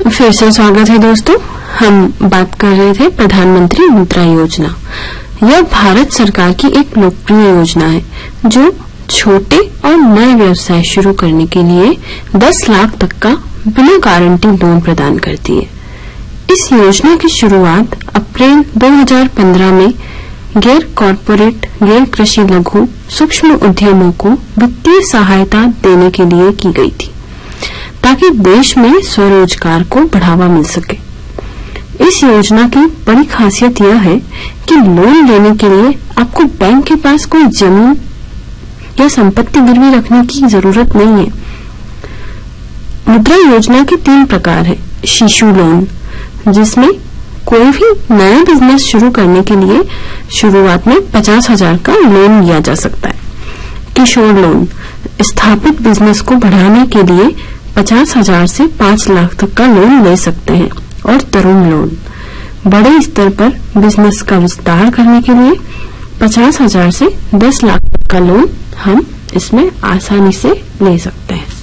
फिर से स्वागत है दोस्तों। हम बात कर रहे थे प्रधानमंत्री मुद्रा योजना। यह भारत सरकार की एक लोकप्रिय योजना है जो छोटे और नए व्यवसाय शुरू करने के लिए 10 लाख तक का बिना गारंटी लोन प्रदान करती है। इस योजना की शुरुआत अप्रैल 2015 में गैर कॉर्पोरेट गैर कृषि लघु सूक्ष्म उद्यमों को वित्तीय सहायता देने के लिए की गई थी ताकि देश में स्वरोजगार को बढ़ावा मिल सके। इस योजना की बड़ी खासियत यह है कि लोन लेने के लिए आपको बैंक के पास कोई जमीन या संपत्ति गिरवी रखने की जरूरत नहीं है। मुद्रा योजना के 3 प्रकार है। शिशु लोन, जिसमें कोई भी नया बिजनेस शुरू करने के लिए शुरुआत में 50,000 का लोन लिया जा सकता है। किशोर लोन, स्थापित बिजनेस को बढ़ाने के लिए 50,000 से 5 लाख तक का लोन ले सकते हैं। और तरुण लोन, बड़े स्तर पर बिजनेस का विस्तार करने के लिए 50,000 से 10 लाख तक का लोन हम इसमें आसानी से ले सकते हैं।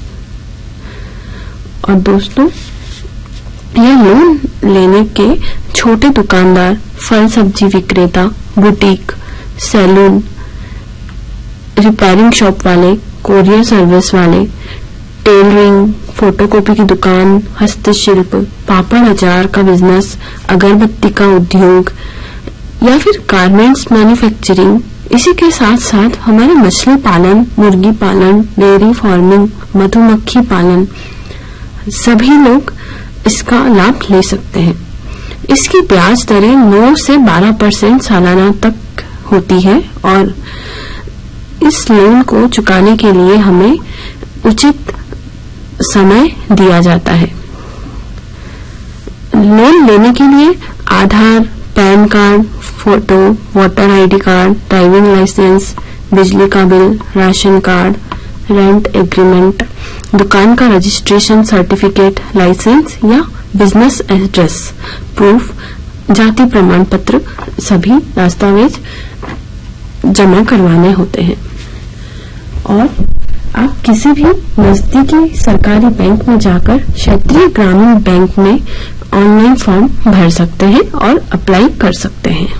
और दोस्तों, यह लोन लेने के छोटे दुकानदार, फल सब्जी विक्रेता, बुटीक, सैलून, रिपेयरिंग शॉप वाले, कोरियर सर्विस वाले, टेलरिंग, फोटोकॉपी की दुकान, हस्तशिल्प, पापड़ अचार का बिजनेस, अगरबत्ती का उद्योग या फिर गारमेंट्स मैन्युफैक्चरिंग, इसी के साथ साथ हमारे मछली पालन, मुर्गी पालन, डेयरी फार्मिंग, मधुमक्खी पालन, सभी लोग इसका लाभ ले सकते हैं। इसकी ब्याज दरें 9 से 12% सालाना तक होती है और इस लोन को चुकाने के लिए हमें उचित समय दिया जाता है। लोन लेने के लिए आधार, pan card, photo, voter ID card, driving licence, बिजली का bill, ration card, rent agreement, दुकान का रजिस्ट्रेशन सर्टिफिकेट, लाइसेंस या बिजनेस एड्रेस प्रूफ, जाति प्रमाण पत्र, सभी दस्तावेज जमा करवाने होते हैं। और आप किसी भी नजदीकी सरकारी बैंक में जाकर क्षेत्रीय ग्रामीण बैंक में ऑनलाइन फॉर्म भर सकते हैं और अप्लाई कर सकते हैं।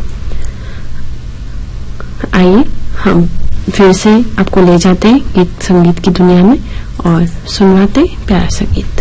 आइए हम फिर से आपको ले जाते हैं गीत संगीत की दुनिया में और सुनवाते प्यारा सा गीत।